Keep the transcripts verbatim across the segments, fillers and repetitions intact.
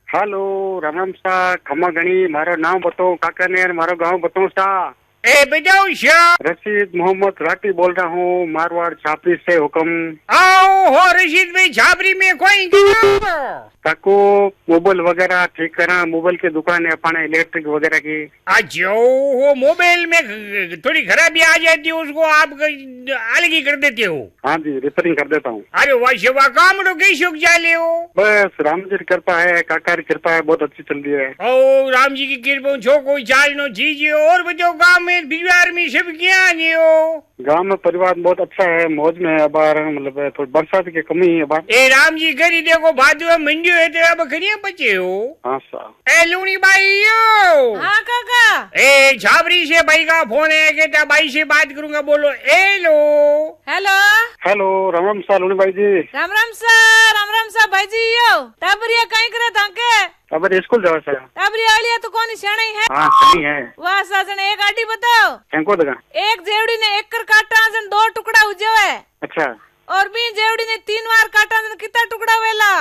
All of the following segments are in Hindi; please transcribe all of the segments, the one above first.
हेलो राम राम सा खमा गणी मारो नाम बताओ काका ने मारो गांव बताओ सा। ए बताओ शाह। रशीद मोहम्मद राठी बोल रहा हूँ मारवाड़ छापरी से हुक्म। आओ हो रशीद भाई छापरी में कोई काको मोबाइल वगैरह ठीक करा मोबाइल की दुकान है अपने इलेक्ट्रिक वगैरह की। अच्छा वो मोबाइल में थोड़ी खराबी आ जाती है उसको आप अलग ही कर देते हो? हाँ जी रिपेयरिंग कर देता हूँ। अरे वाह शिवा काम रो कई शौक जाले हो? बस राम जी की कृपा है काका की कृपा है बहुत अच्छी चल रही है। ओ राम जी की कृपा छो कोई चाल नो जीजिए और बचो गाँव में बिहार में सब क्या नहीं हो? गांव में परिवार बहुत अच्छा है मौज में है बाहर मतलब थोड़ी बरसात की कमी है बाहर। ए राम जी करी देखो भादु मंडियो है तो अब खड़िया बचे हो। हाँ साहब। ए लूनी बाई यो। हाँ काका। ए छाबरी से भाई का फोन है कहता भाई से बात करूंगा बोलो hello. Hello hello Ram Ram सा लूनी भाई जी। राम राम सर राम राम सा भाई जी यो टाबरिया कहीं करे ताके अब स्कूल जाओ सर। टाबरिया आलिया तो कौन सियाणी है? हाँ सही है। वाह साजन एक आटी बताओ। को दगा एक जेवड़ी ने एक कर काटा जन दो टुकड़ा हुजो है। अच्छा और भी जेवड़ी ने तीन बार काटा जन कितना टुकड़ा वेला?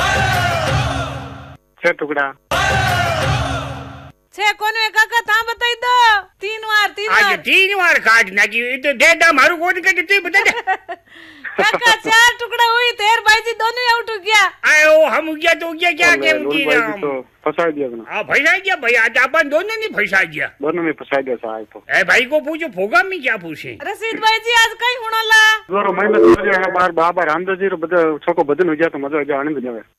छह टुकड़ा। छह कौन है काका था बताई दो। तीन बार तीन आज बार तीन बार काट ना की तो डेटा मारू कोड के तू बता दे। काका चार टुकड़ा हुई तेर भाई जी दोनों आउट हो गया। आयो हम गया तो गया क्या के उनकी नाम तो फंसा दिया ना। हां फंसा दिया भाई आज अपन दोनों ने फंसा दिया। दोनों में फंसा दिया साहब तो। ए भाई को पूछो फोगा में क्या पूछे? रशीद भाई जी आज कहीं होनाला जोरो महीना तो है बार बार रामदास जी रो बद छोको बदन हो गया तो मजा आ गया आनंद जावे।